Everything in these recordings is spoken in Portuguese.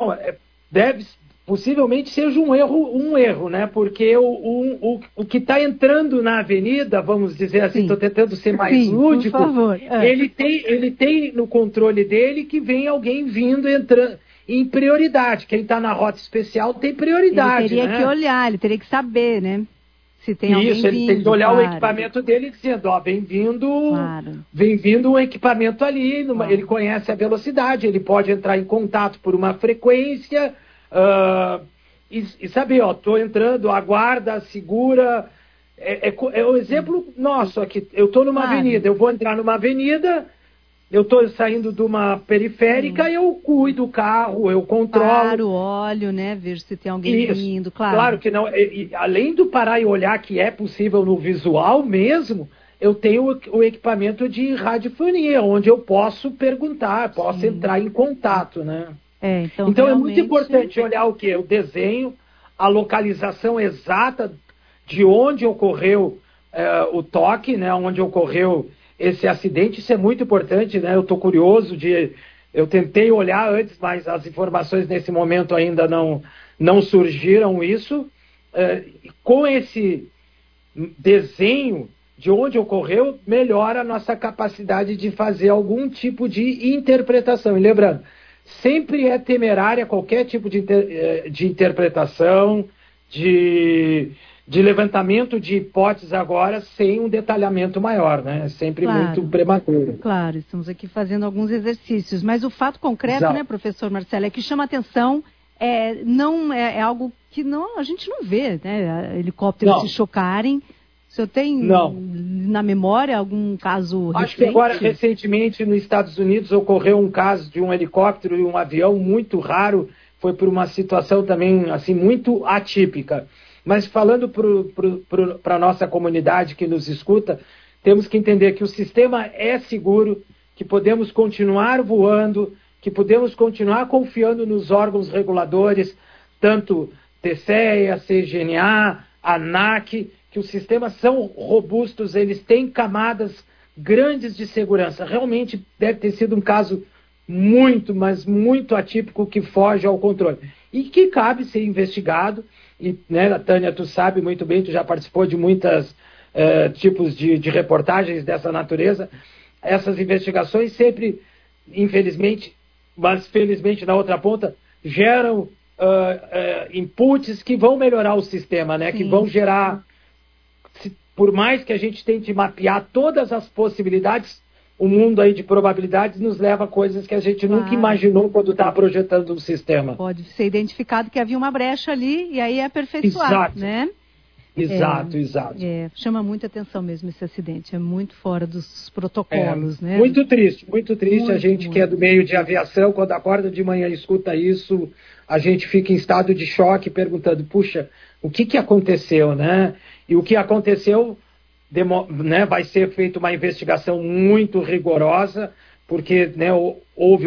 deve, possivelmente seja um erro, né? Porque o que está entrando na avenida, vamos dizer assim, estou tentando ser mais lúdico, por favor. Ele tem no controle dele que vem alguém vindo, entrando em prioridade. Quem está na rota especial tem prioridade, ele teria que olhar, ele teria que saber, né? Se tem alguém vindo, ele tem que olhar o equipamento dele dizendo, vem vindo um equipamento ali, ele conhece a velocidade, ele pode entrar em contato por uma frequência, e saber, estou entrando, aguarda, segura. É o exemplo nosso aqui. Eu estou numa avenida, eu vou entrar numa avenida, eu estou saindo de uma periférica, eu cuido do carro, eu controlo. Paro, olho, né? Ver se tem alguém vindo, claro. Claro que não. Além do parar e olhar, que é possível no visual mesmo, eu tenho o equipamento de radiofonia, onde eu posso perguntar, posso entrar em contato, né? Então realmente... é muito importante olhar o quê? O desenho, a localização exata de onde ocorreu o toque, né? Onde ocorreu esse acidente. Isso é muito importante, né? Eu estou curioso eu tentei olhar antes, mas as informações nesse momento ainda não surgiram isso. Com esse desenho de onde ocorreu, melhora a nossa capacidade de fazer algum tipo de interpretação. E lembrando, sempre é temerária qualquer tipo de interpretação, de levantamento de hipóteses agora sem um detalhamento maior, né? Sempre muito prematuro. Claro, estamos aqui fazendo alguns exercícios, mas o fato concreto, né, professor Marcelo, é que chama atenção, não é algo que a gente não vê, né? Helicópteros se chocarem. O senhor tem na memória algum caso recente? Acho que agora, recentemente, nos Estados Unidos, ocorreu um caso de um helicóptero e um avião muito raro, foi por uma situação também assim muito atípica. Mas falando para a nossa comunidade que nos escuta, temos que entender que o sistema é seguro, que podemos continuar voando, que podemos continuar confiando nos órgãos reguladores, tanto TCEA, CGNA, ANAC, que os sistemas são robustos, eles têm camadas grandes de segurança. Realmente deve ter sido um caso muito, mas muito atípico que foge ao controle. E que cabe ser investigado. E, né, Tânia, tu sabe muito bem, tu já participou de muitos tipos de reportagens dessa natureza. Essas investigações sempre, infelizmente, mas felizmente na outra ponta, geram inputs que vão melhorar o sistema, né? Que vão gerar, por mais que a gente tente mapear todas as possibilidades, o mundo aí de probabilidades nos leva a coisas que a gente nunca imaginou quando está projetando um sistema. Pode ser identificado que havia uma brecha ali e aí é aperfeiçoar, né? Exato. Chama muita atenção mesmo esse acidente, é muito fora dos protocolos, né? Muito triste. A gente que é do meio de aviação, quando acorda de manhã e escuta isso, a gente fica em estado de choque perguntando, puxa, o que aconteceu, né? E o que aconteceu... né, vai ser feita uma investigação muito rigorosa, porque, né, houve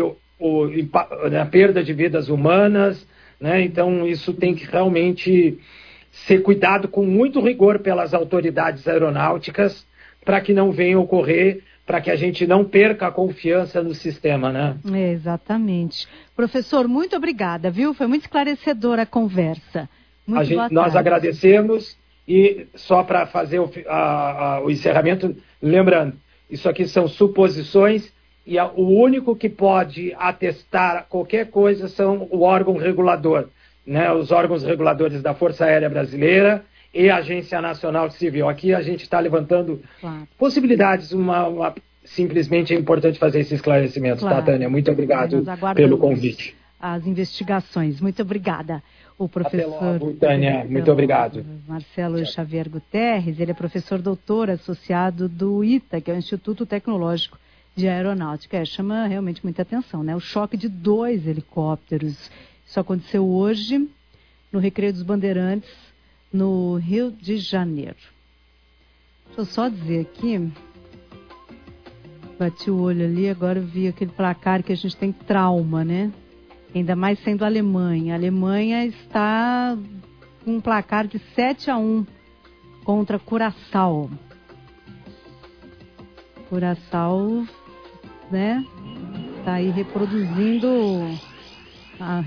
a perda de vidas humanas, né, então isso tem que realmente ser cuidado com muito rigor pelas autoridades aeronáuticas para que não venha ocorrer, para que a gente não perca a confiança no sistema, né? Exatamente. Professor, muito obrigada, viu? Foi muito esclarecedora a conversa. Muito boa tarde. Nós agradecemos. E só para fazer o encerramento, lembrando, isso aqui são suposições e o único que pode atestar qualquer coisa são o órgão regulador, né? Os órgãos reguladores da Força Aérea Brasileira e a Agência Nacional Civil. Aqui a gente está levantando possibilidades, simplesmente é importante fazer esse esclarecimento, tá, Tânia? Muito obrigado pelo convite. As investigações. Muito obrigada. O professor... Até logo, Tânia. Muito obrigado. Marcelo Xavier Guterres, ele é professor doutor associado do ITA, que é o Instituto Tecnológico de Aeronáutica. Chama realmente muita atenção, né? O choque de 2 helicópteros. Isso aconteceu hoje no Recreio dos Bandeirantes, no Rio de Janeiro. Deixa eu só dizer aqui... Bati o olho ali, agora eu vi aquele placar que a gente tem trauma, né? Ainda mais sendo a Alemanha. A Alemanha está com um placar de 7-1 contra Curaçao. Curaçao, né? Está aí reproduzindo a